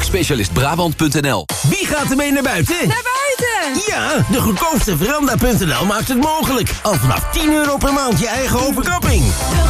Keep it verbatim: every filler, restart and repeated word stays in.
Specialist Brabant punt n l. Wie gaat er mee naar buiten? Naar buiten! Ja, de goedkoopste veranda punt n l maakt het mogelijk. Al vanaf tien euro per maand je eigen overkapping.